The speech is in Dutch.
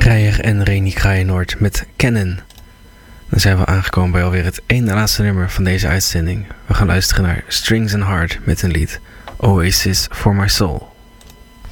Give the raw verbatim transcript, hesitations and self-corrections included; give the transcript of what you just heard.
Kreijer en Reni Kraaienoord met Kennen. Dan zijn we aangekomen bij alweer het ene laatste nummer van deze uitzending. We gaan luisteren naar Strings and Heart met een lied Oasis for My Soul.